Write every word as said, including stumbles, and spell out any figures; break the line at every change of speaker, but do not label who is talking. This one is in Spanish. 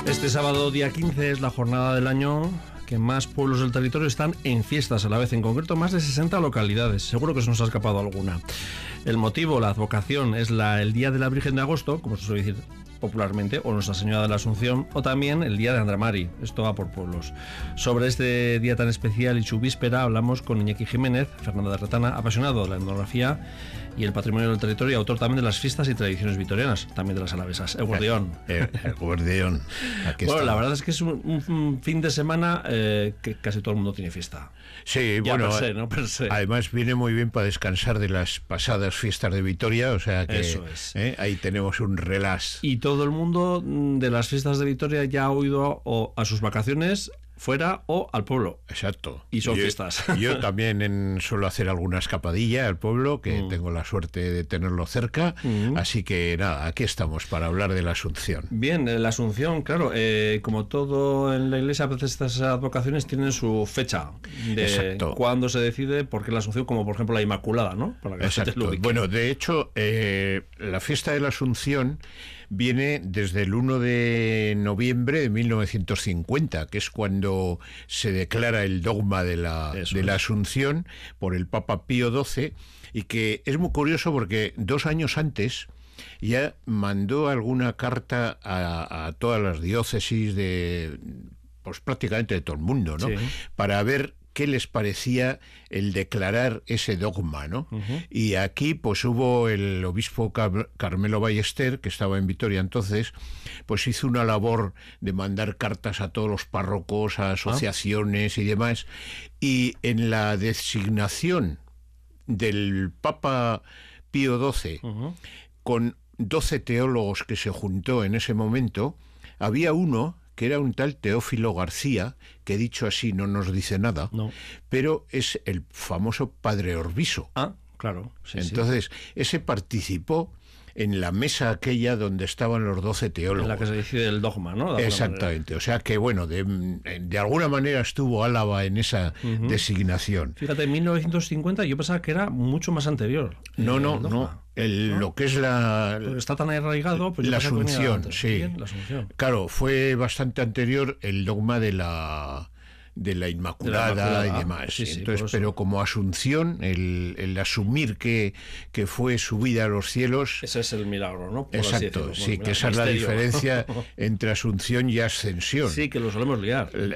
Este sábado, día quince, es la jornada del año que más pueblos del territorio están en fiestas a la vez, en concreto más de sesenta localidades. Seguro que se nos ha escapado alguna. El motivo, la advocación, es la, el Día de la Virgen de Agosto, como se suele decir popularmente, o Nuestra Señora de la Asunción, o también el Día de Andramari. Esto va por pueblos. Sobre este día tan especial y su víspera hablamos con Iñaki Jiménez, Fernando de Retana, apasionado de la etnografía y el patrimonio del territorio, y autor también de las fiestas y tradiciones vitorianas, también de las alavesas. El Guardión.
El, el Guardión. Aquí
bueno,
está.
La verdad es que es un, un fin de semana eh, que casi todo el mundo tiene fiesta.
Sí,
ya
bueno,
per se, ¿no? Per se.
Además viene muy bien para descansar de las pasadas fiestas de Vitoria, o sea que
Eso es.
¿eh? Ahí tenemos un relax.
Y todo el mundo de las fiestas de Vitoria ya ha ido o a sus vacaciones fuera o al pueblo.
Exacto.
Y son
yo,
fiestas.
Yo también en, suelo hacer alguna escapadilla al pueblo, que mm. tengo la suerte de tenerlo cerca, mm. así que nada, aquí estamos para hablar de la Asunción.
Bien, la Asunción, claro, eh, como todo en la iglesia, a veces estas advocaciones tienen su fecha de cuándo se decide, porque la Asunción, como por ejemplo la Inmaculada, ¿no? Para que
Exacto. Bueno, de hecho, eh, la fiesta de la Asunción viene desde el uno de noviembre de mil novecientos cincuenta, que es cuando se declara el dogma de la, de la Asunción por el Papa Pío doce, y que es muy curioso porque dos años antes ya mandó alguna carta a, a todas las diócesis de, pues prácticamente de todo el mundo, ¿no? Sí. Para ver qué les parecía el declarar ese dogma, ¿no? Uh-huh. Y aquí pues hubo el obispo Car- Carmelo Ballester, que estaba en Vitoria entonces, pues hizo una labor de mandar cartas a todos los párrocos, a asociaciones ah. y demás, y en la designación del Papa Pío doce, uh-huh. con doce teólogos que se juntó en ese momento, había uno que era un tal Teófilo García, que dicho así no nos dice nada, no. pero es el famoso padre Orbiso.
Ah, claro. Sí,
Entonces,
sí.
ese participó en la mesa aquella donde estaban los doce teólogos.
En la que se decide el dogma, ¿no? De
Exactamente. O sea que, bueno, de, de alguna manera estuvo Álava en esa uh-huh. designación.
Fíjate, en mil novecientos cincuenta yo pensaba que era mucho más anterior.
No, no, no. El, ¿no? Lo que es la...
Porque está tan arraigado... Pues
la Asunción, sí.
Bien, la Asunción.
Claro, fue bastante anterior el dogma de la... de la Inmaculada, de la Inmaculada y demás. Sí, sí, entonces, pero como Asunción, el, el asumir que, que fue subida a los cielos...
Ese es el milagro, ¿no? Por
exacto,
así
sí, bueno, que esa es la diferencia entre Asunción y Ascensión.
Sí, que lo solemos liar.